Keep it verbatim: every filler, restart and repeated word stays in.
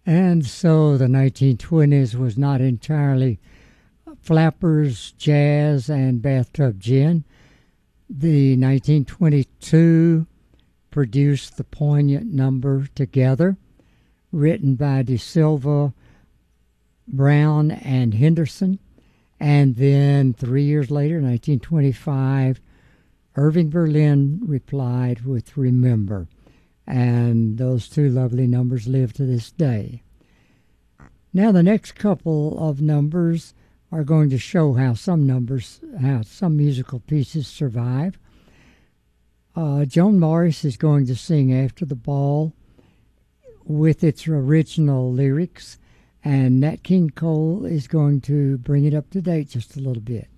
And so the nineteen twenties was not entirely flappers, jazz, and bathtub gin. The nineteen twenty-two produced the poignant number Together, written by De Silva, Brown, and Henderson. And then three years later, nineteen twenty-five, Irving Berlin replied with Remember. And those two lovely numbers live to this day. Now the next couple of numbers are going to show how some numbers, how some musical pieces survive. Uh, Joan Morris is going to sing After the Ball with its original lyrics, and Nat King Cole is going to bring it up to date just a little bit.